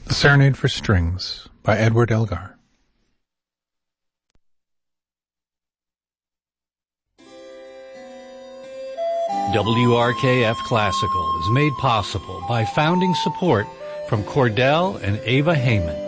The Serenade for Strings by Edward Elgar. WRKF Classical is made possible by founding support from Cordell and Ava Heyman.